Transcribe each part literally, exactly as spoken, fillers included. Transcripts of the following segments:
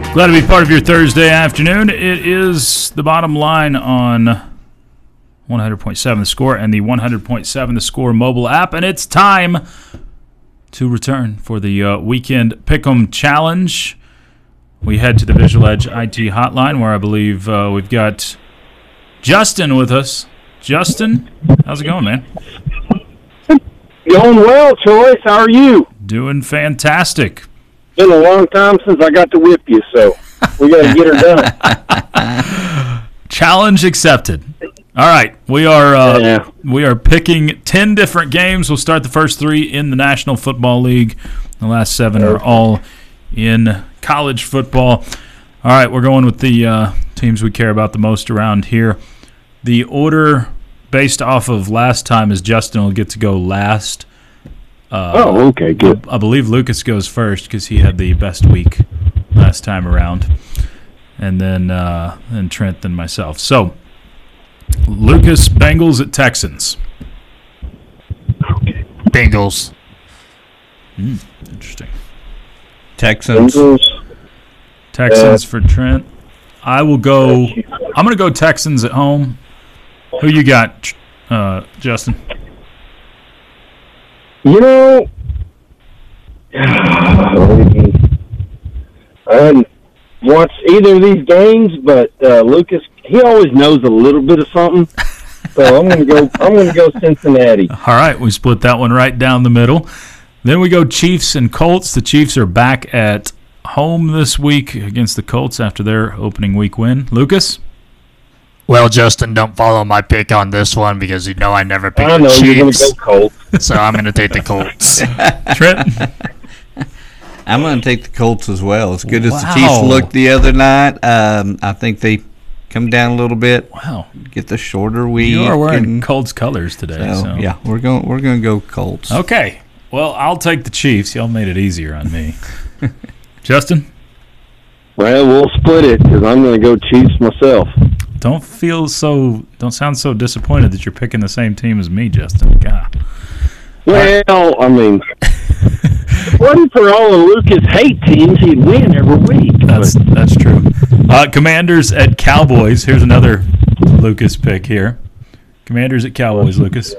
Glad to be part of your Thursday afternoon. It is the bottom line on one hundred point seven The Score and the one hundred point seven The Score mobile app, and it's time to return for the uh, weekend Pick'em Challenge. We head to the Visual Edge I T hotline where I believe uh, we've got Justin with us. Justin, how's it going, man? Going well, Choice. How are you? Doing fantastic. Been a long time since I got to whip you, so we got to get her done. Challenge accepted. All right, we are uh, yeah. we are picking ten different games. We'll start the first three in the National Football League. The last seven are all in college football. All right, we're going with the uh, teams we care about the most around here. The order based off of last time is Justin will get to go last. Uh, oh, okay, good. I, I believe Lucas goes first because he had the best week last time around. And then uh, and Trent, then myself. So, Lucas, Bengals at Texans. Okay. Bengals. Mm, interesting. Texans. Bengals. Texans Uh, for Trent. I will go. I'm going to go Texans at home. Who you got, uh, Justin? You know, I hadn't watched either of these games, but uh, Lucas, he always knows a little bit of something. So I'm going to go. I'm going to go Cincinnati. All right, we split that one right down the middle. Then we go Chiefs and Colts. The Chiefs are back at home this week against the Colts after their opening week win. Lucas? Well, Justin, don't follow my pick on this one because you know I never pick I the know you're going to Chiefs. go Colts. So I'm going to take the Colts. Trent? I'm going to take the Colts as well. As good as Wow. the Chiefs looked the other night, um, I think they come down a little bit. Wow. Get the shorter week. You are wearing and- Colts colors today. so, So. yeah, we're going. We're going to go Colts. Okay. Well, I'll take the Chiefs. Y'all made it easier on me. Justin? Well, we'll split it because I'm going to go Chiefs myself. Don't feel so. Don't sound so disappointed that you're picking the same team as me, Justin. God. Well, I mean, if it wasn't for all of Lucas' hate teams, he'd win every week. That's But that's true. Uh, Commanders at Cowboys. Here's another Lucas pick here. Commanders at Cowboys. Lucas.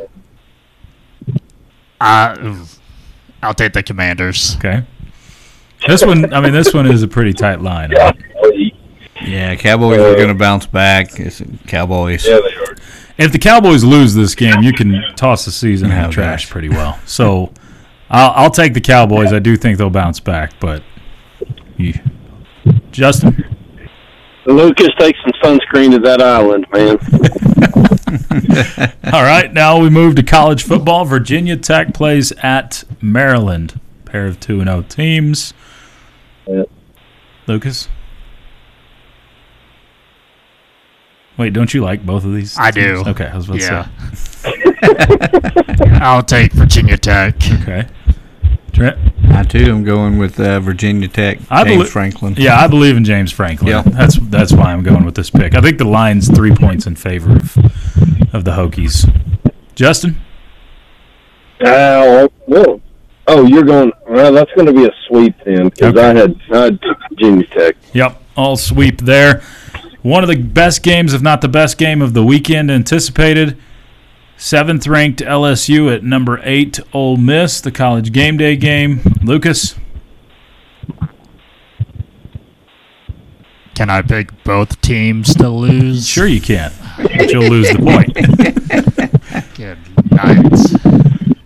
Uh, I'll take the Commanders. Okay. This one. I mean, this one is a pretty tight line. yeah, Yeah, Cowboys are going to bounce back. It's Cowboys. yeah, they are. If the Cowboys lose this game, you can toss the season in the Oh, trash gosh. pretty well. So, I'll, I'll take the Cowboys. I do think they'll bounce back, but you, Justin. Lucas, take some sunscreen to that island, man. All right, now we move to college football. Virginia Tech plays at Maryland. Pair of two and zero teams. Yep. Lucas. Wait, don't you like both of these? I teams? do. Okay, I was about Yeah. to say. I'll take Virginia Tech. Okay. Trent? I too am going with uh, Virginia Tech. I James belie- Franklin. Yeah, I believe in James Franklin. Yeah. That's that's why I'm going with this pick. I think the line's three points in favor of of the Hokies. Justin? Uh, well, oh, you're going. Well, that's going to be a sweep then, because Okay. I had I had Virginia Tech. Yep, all sweep there. One of the best games, if not the best game of the weekend anticipated. Seventh-ranked L S U at number eight, Ole Miss, the college game day game. Lucas? Can I pick both teams to lose? Sure you can, but you'll lose the point. Good night.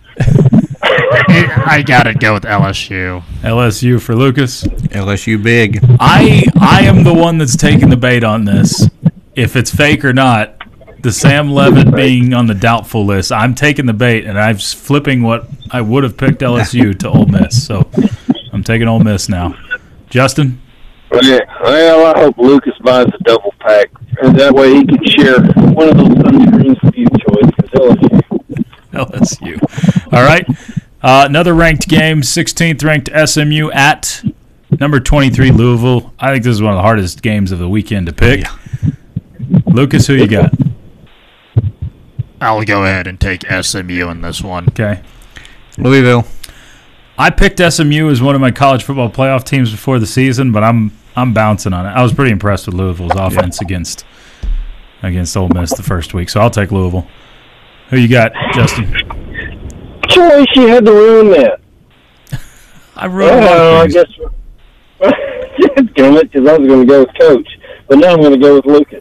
I gotta go with L S U. L S U for Lucas. L S U big. I I am the one that's taking the bait on this. If it's fake or not, the Sam Levitt being on the doubtful list, I'm taking the bait, and I'm flipping what I would have picked L S U to Ole Miss. So I'm taking Ole Miss now. Justin? Yeah, well, I hope Lucas buys a double pack, and that way he can share one of those sunscreens with you, Choice, because L S U. All right. Uh, another ranked game, sixteenth ranked S M U at number twenty-three Louisville. I think this is one of the hardest games of the weekend to pick. Yeah. Lucas, who you got? I'll go ahead and take S M U in this one. Okay. Louisville. I picked S M U as one of my college football playoff teams before the season, but I'm I'm bouncing on it. I was pretty impressed with Louisville's offense yeah. against against Ole Miss the first week, so I'll take Louisville. Who you got, Justin? Choice, you had to ruin that. I ruined well, I guess. Damn it, because I was going to go with Coach, but now I'm going to go with Lucas.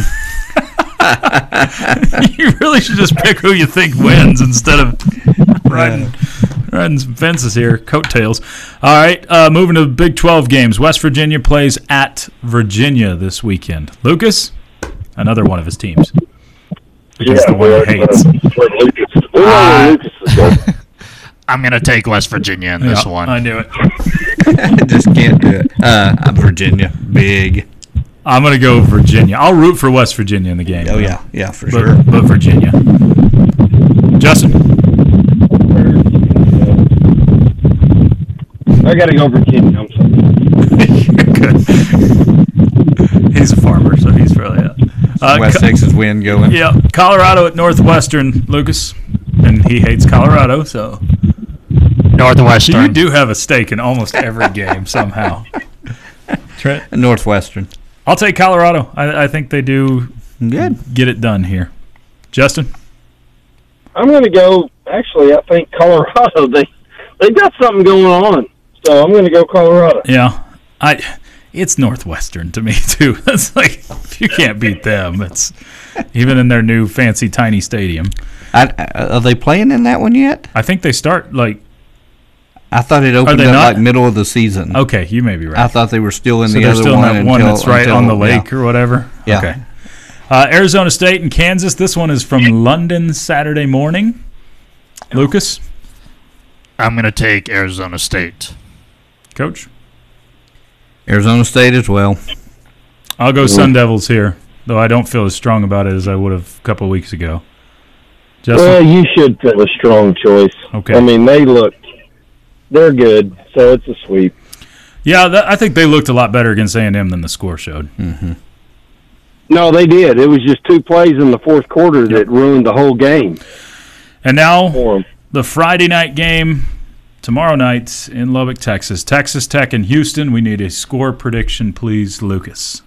You really should just pick who you think wins instead of riding, riding some fences here. Coattails. All right, uh, moving to the Big twelve games. West Virginia plays at Virginia this weekend. Lucas, another one of his teams. Against yeah, the one he hates. Uh, Lucas is I'm going to take West Virginia in this yeah, one. I knew it. I just can't do it. Uh, I'm Virginia. Big. I'm going to go Virginia. I'll root for West Virginia in the game. Oh, yeah. Yeah, for but, sure. But Virginia. Justin? I got to go Virginia. I'm sorry. Good. He's a farmer, so he's probably out. Uh, West Co- Texas wind going. Yeah, Colorado at Northwestern, Lucas. And he hates Colorado, so... Northwestern. You do have a stake in almost every game somehow. Trent? Northwestern. I'll take Colorado. I, I think they do Good. get it done here. Justin? I'm going to go, actually, I think Colorado. They they got something going on, so I'm going to go Colorado. Yeah. I. It's Northwestern to me, too. That's like, if you can't beat them, it's even in their new fancy tiny stadium. I, are they playing in that one yet? I think they start, like... I thought it opened up not? like middle of the season. Okay, you may be right. I thought they were still in so the they're other still one. in that until, one that's right until, on the lake yeah. or whatever? Yeah. Okay. Uh, Arizona State and Kansas. This one is from London Saturday morning. Lucas? I'm going to take Arizona State. Coach? Arizona State as well. I'll go Sun Devils here, though I don't feel as strong about it as I would have a couple of weeks ago. Justin? Well, you should feel a strong choice. Okay. I mean, they look, they're good, so it's a sweep. Yeah, that, I think they looked a lot better against A and M than the score showed. Mm-hmm. No, they did. It was just two plays in the fourth quarter Yep. that ruined the whole game And now for 'em. the Friday night game tomorrow night in Lubbock, Texas. Texas Tech and Houston. We need a score prediction, please, Lucas.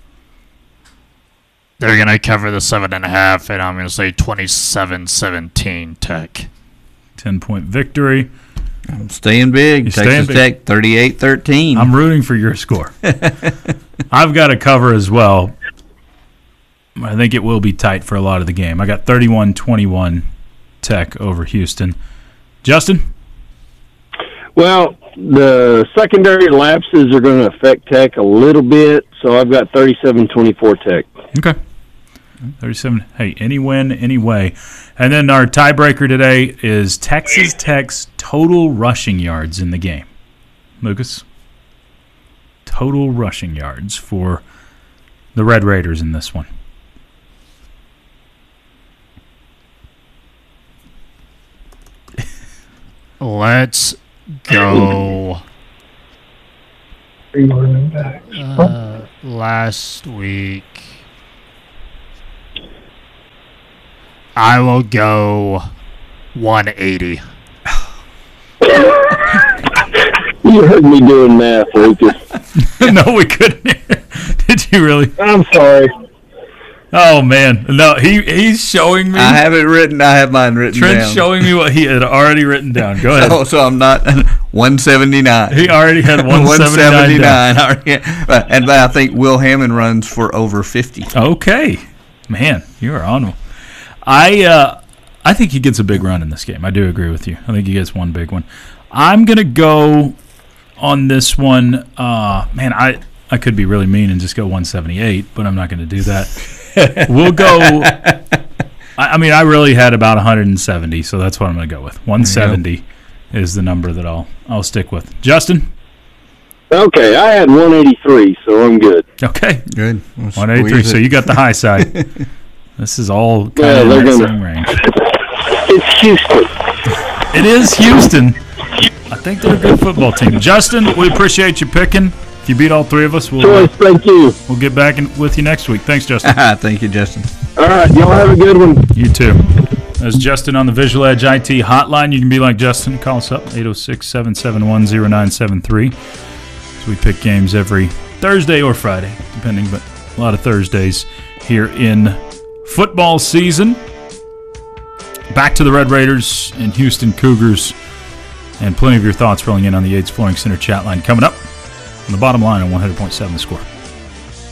They're going to cover the seven and a half, and I'm going to say twenty-seven seventeen Tech. ten-point victory. I'm staying big. You're Texas staying big. Tech thirty-eight thirteen. I'm rooting for your score. I've got a cover as well. I think it will be tight for a lot of the game. I got thirty-one twenty-one Tech over Houston. Justin? Well, the secondary lapses are going to affect Tech a little bit, so I've got thirty-seven twenty-four Tech. Okay. thirty-seven. Hey, any win, any way. And then our tiebreaker today is Texas Tech's total rushing yards in the game. Lucas? Total rushing yards for the Red Raiders in this one. Let's go. Uh, last week. I will go one eighty. You heard me doing math, Lucas. No, we couldn't. Did you really? I'm sorry. Oh, man. No, he he's showing me. I have it written. I have mine written Trent's down. showing me what he had already written down. Go ahead. Oh, so I'm not one seventy-nine. He already had one seventy-nine down. Already, and I think Will Hammond runs for over fifty. Okay. Man, you are on. I uh, I think he gets a big run in this game. I do agree with you. I think he gets one big one. I'm going to go on this one. Uh, man, I, I could be really mean and just go one seventy-eight, but I'm not going to do that. We'll go. I, I mean, I really had about one hundred seventy, so that's what I'm going to go with. one seventy is the number that I'll I'll stick with. Justin? Okay, I had one eighty-three, so I'm good. Okay. Good. We'll one eighty-three, squeeze so it. you got the high side. This is all kind Yeah, of in they're that gonna- same range. It's Houston. It is Houston. I think they're a good football team. Justin, we appreciate you picking. If you beat all three of us, we'll uh, Choice, thank you. we'll get back in, with you next week. Thanks, Justin. Thank you, Justin. All right, y'all have a good one. You too. That's Justin on the Visual Edge I T hotline. You can be like Justin. Call us up, eight oh six, seven seven one, oh nine seven three. So we pick games every Thursday or Friday, depending, but a lot of Thursdays here in football season. Back to the Red Raiders and Houston Cougars, and plenty of your thoughts rolling in on the Yates Flooring Center chat line coming up on the Bottom Line on one hundred point seven The Score.